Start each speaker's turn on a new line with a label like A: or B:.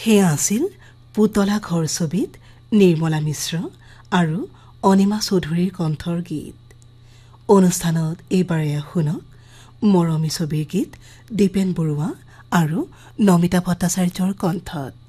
A: সেয়া আছিল পুতলা ঘৰ ছবিত নিৰ্মলা মিশ্ৰ আৰু অনিমা চৌধুৰীৰ কণ্ঠৰ গীত। অনুষ্ঠানত এইবাৰে শুনক মৰমী ছবিৰ গীত দীপেন বৰুৱা আৰু নমিতা ভট্টাচাৰ্যৰ কণ্ঠত।